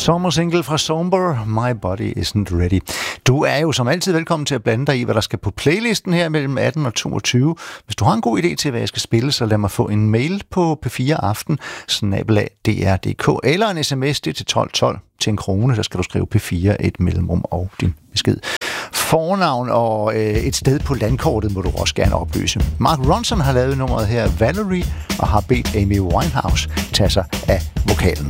Sommersingle fra Somber, My Body Isn't Ready. Du er jo som altid velkommen til at blande dig i, hvad der skal på playlisten her mellem 18 og 22. Hvis du har en god idé til, hvad jeg skal spille, så lad mig få en mail på p4aften@dr.dk eller en sms, det er til 1212 til 1 krone. Der skal du skrive P4, et mellemrum og din besked. Fornavn og et sted på landkortet må du også gerne oplyse. Mark Ronson har lavet nummeret her, Valerie, og har bedt Amy Winehouse tage sig af vokalen.